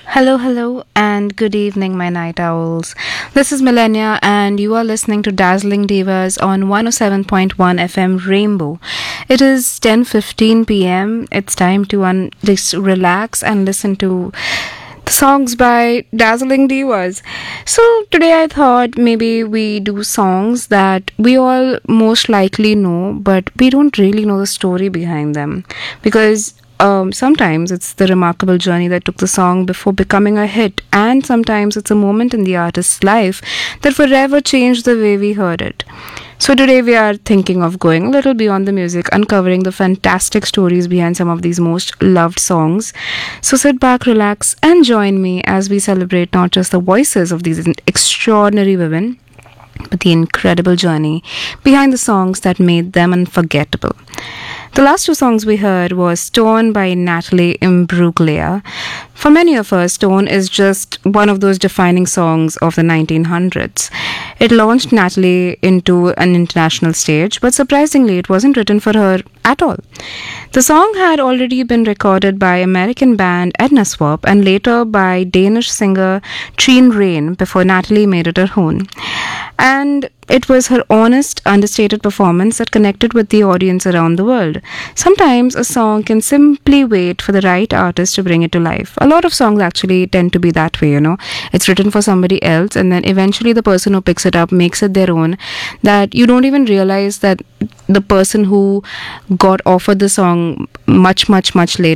Hello, hello, and good evening, my night owls. This is Millennia, and you are listening to Dazzling Divas on 107.1 FM Rainbow. It is 10:15 p.m. It's time to just relax and listen to the songs by Dazzling Divas. So today I thought maybe we do songs that we all most likely know, but we don't really know the story behind them because sometimes it's the remarkable journey that took the song before becoming a hit, and sometimes it's a moment in the artist's life that forever changed the way we heard it. So today we are thinking of going a little beyond the music, uncovering the fantastic stories behind some of these most loved songs. So sit back, relax, and join me as we celebrate not just the voices of these extraordinary women, but the incredible journey behind the songs that made them unforgettable. The last two songs we heard was Stone by Natalie Imbruglia. For many of us, Stone is just one of those defining songs of the 1900s. It launched Natalie into an international stage, but surprisingly, it wasn't written for her at all. The song had already been recorded by American band Edna Swap and later by Danish singer Trine Rein before Natalie made it her own. And it was her honest, understated performance that connected with the audience around the world. Sometimes a song can simply wait for the right artist to bring it to life. A lot of songs actually tend to be that way, you know. It's written for somebody else, and then eventually the person who picks it up makes it their own, that you don't even realize that the person who got offered the song much, much, much later